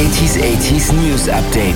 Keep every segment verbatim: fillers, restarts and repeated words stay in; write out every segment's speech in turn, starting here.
achtziger achtziger News Update.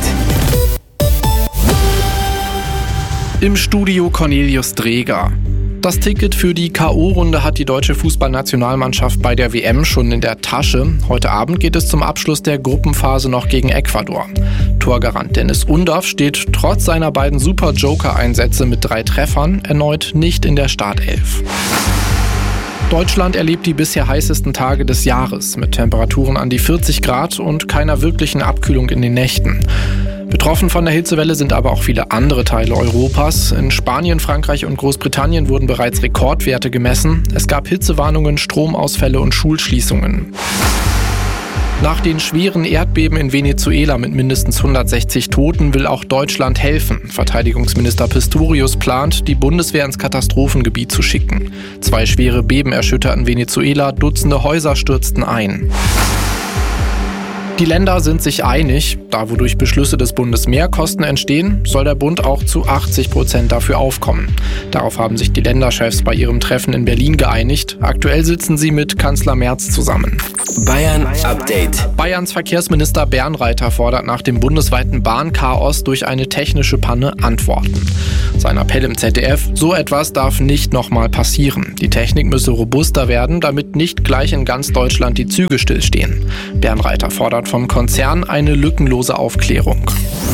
Im Studio Cornelius Dreger. Das Ticket für die K O-Runde hat die deutsche Fußballnationalmannschaft bei der W M schon in der Tasche. Heute Abend geht es zum Abschluss der Gruppenphase noch gegen Ecuador. Torgarant Dennis Undaff steht trotz seiner beiden Super-Joker-Einsätze mit drei Treffern erneut nicht in der Startelf. Deutschland erlebt die bisher heißesten Tage des Jahres mit Temperaturen an die vierzig Grad und keiner wirklichen Abkühlung in den Nächten. Betroffen von der Hitzewelle sind aber auch viele andere Teile Europas. In Spanien, Frankreich und Großbritannien wurden bereits Rekordwerte gemessen. Es gab Hitzewarnungen, Stromausfälle und Schulschließungen. Nach den schweren Erdbeben in Venezuela mit mindestens hundertsechzig Toten will auch Deutschland helfen. Verteidigungsminister Pistorius plant, die Bundeswehr ins Katastrophengebiet zu schicken. Zwei schwere Beben erschütterten Venezuela, Dutzende Häuser stürzten ein. Die Länder sind sich einig, da wodurch Beschlüsse des Bundes mehr Kosten entstehen, soll der Bund auch zu achtzig Prozent dafür aufkommen. Darauf haben sich die Länderchefs bei ihrem Treffen in Berlin geeinigt. Aktuell sitzen sie mit Kanzler Merz zusammen. Bayern Update. Bayerns Verkehrsminister Bernreiter fordert nach dem bundesweiten Bahnchaos durch eine technische Panne Antworten. Sein Appell im Z D F: So etwas darf nicht nochmal passieren. Die Technik müsse robuster werden, damit nicht gleich in ganz Deutschland die Züge stillstehen. Bernreiter fordert vom Konzern eine lückenlose Aufklärung.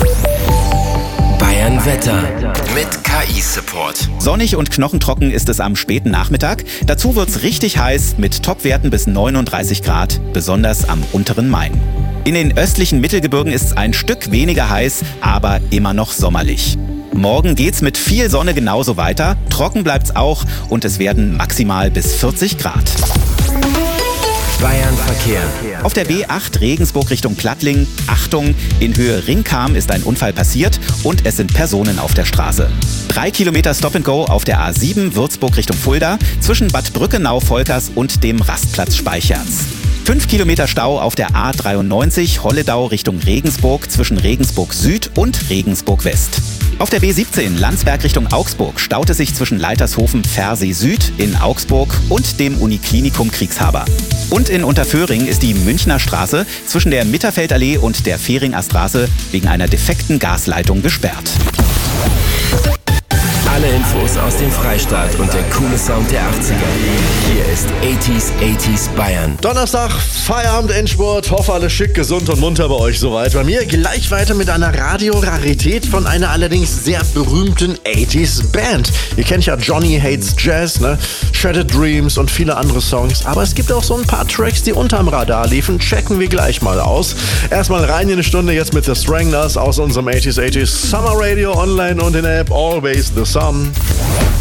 Bayern Wetter mit K I-Support. Sonnig und knochentrocken ist es am späten Nachmittag. Dazu wird's richtig heiß mit Topwerten bis neununddreißig Grad, besonders am unteren Main. In den östlichen Mittelgebirgen ist es ein Stück weniger heiß, aber immer noch sommerlich. Morgen geht's mit viel Sonne genauso weiter, trocken bleibt's auch und es werden maximal bis vierzig Grad. Bayern Verkehr. Auf der B acht Regensburg Richtung Plattling. Achtung, in Höhe Ringkam ist ein Unfall passiert und es sind Personen auf der Straße. Drei Kilometer Stop-and-Go auf der A sieben Würzburg Richtung Fulda zwischen Bad Brückenau-Volkers und dem Rastplatz Speicherz. Fünf Kilometer Stau auf der A dreiundneunzig Holledau Richtung Regensburg zwischen Regensburg Süd und Regensburg West. Auf der B siebzehn Landsberg Richtung Augsburg staut es sich zwischen Leitershofen-Versee Süd in Augsburg und dem Uniklinikum Kriegshaber. Und in Unterföhring ist die Münchner Straße zwischen der Mitterfeldallee und der Fähringer Straße wegen einer defekten Gasleitung gesperrt. Alle Infos aus dem Freistaat und der coole Sound der achtziger. Hier ist achtziger achtziger Bayern. Donnerstag, Feierabend, Endspurt. Hoffe, alles schick, gesund und munter bei euch soweit. Bei mir gleich weiter mit einer Radiorarität von einer allerdings sehr berühmten achtziger Band. Ihr kennt ja Johnny Hates Jazz, ne? Shattered Dreams und viele andere Songs. Aber es gibt auch so ein paar Tracks, die unterm Radar liefen. Checken wir gleich mal aus. Erstmal rein in eine Stunde jetzt mit The Stranglers aus unserem achtziger achtziger Summer Radio online und in der App Always the Sun.